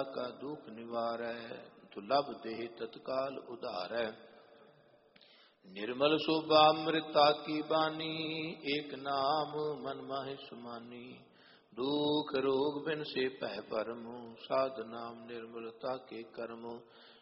का दुख निवारै, दुर्लभ देह तत्काल उधारै। निर्मल शोभामृता की बानी, एक नाम मन माहि समानी। दुख रोग बिन से पह परम, साध नाम निर्मलता के कर्म।